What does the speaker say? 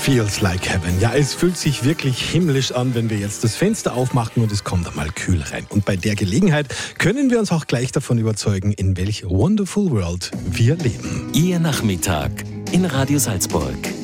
Feels like heaven. Ja, es fühlt sich wirklich himmlisch an, wenn wir jetzt das Fenster aufmachen und es kommt einmal kühl rein. Und bei der Gelegenheit können wir uns auch gleich davon überzeugen, in welch wonderful world wir leben. Ihr Nachmittag in Radio Salzburg.